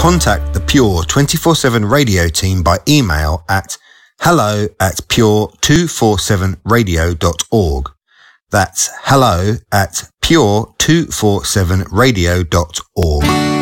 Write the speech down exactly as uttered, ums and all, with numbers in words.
contact the Pure twenty-four seven Radio team by email at hello at pure two forty-seven radio dot org. That's hello at pure two forty-seven radio dot org.